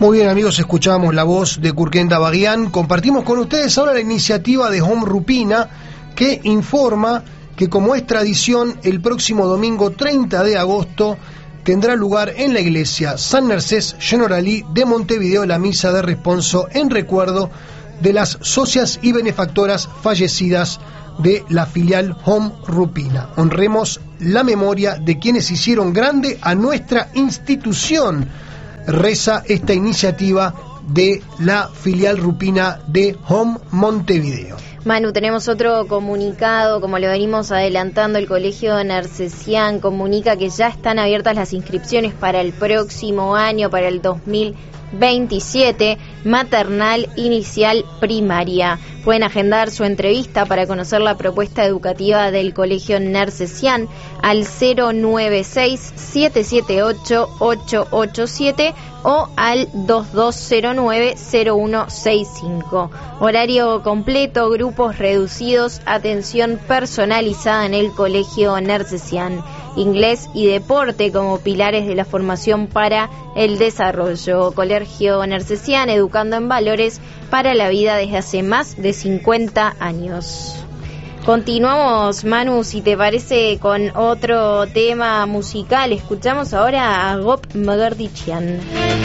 Muy bien, amigos, escuchamos la voz de Kurkenda Baguián. Compartimos con ustedes ahora la iniciativa de Hom Rupina, que informa que, como es tradición, el próximo domingo 30 de agosto tendrá lugar en la iglesia San Narcés Generalí de Montevideo la misa de responso en recuerdo de las socias y benefactoras fallecidas de la filial Hom Rupina. Honremos la memoria de quienes hicieron grande a nuestra institución, reza esta iniciativa de la filial Rupina de Hom Montevideo. Manu, tenemos otro comunicado, como lo venimos adelantando, el Colegio Narcesian comunica que ya están abiertas las inscripciones para el próximo año, para el 2027, maternal inicial primaria. Pueden agendar su entrevista para conocer la propuesta educativa del Colegio Narcesian al 096-778-887 o al 2209-0165. Horario completo, grupos reducidos, atención personalizada en el Colegio Narcesian. Inglés y deporte como pilares de la formación para el desarrollo. Colegio Narcesian, educando en valores para la vida desde hace más de 50 años. Continuamos, Manu, si te parece, con otro tema musical. Escuchamos ahora a Gop Magardician.